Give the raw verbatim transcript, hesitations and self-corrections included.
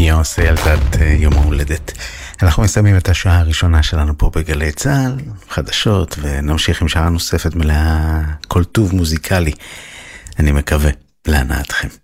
ביונסה ילדת יום ההולדת. אנחנו מסיימים את השעה הראשונה שלנו פה בגלי צהל, חדשות, ונמשיך עם שעה נוספת מלאה כל טוב מוזיקלי. אני מקווה להנאתכם.